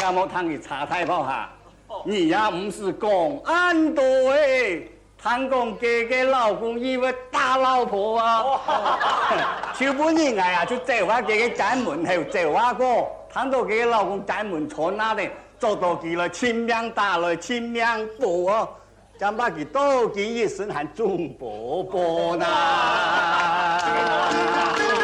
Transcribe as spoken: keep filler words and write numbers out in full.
也冇通去查太保下，你也唔是讲安多诶，通讲家家老公以为大老婆啊。小本人哎呀，就这话家家进门后，这话个，通到家家老公进门坐那里，做到佢来亲命打来亲命补哦，将把佢多几一身还中伯伯呢。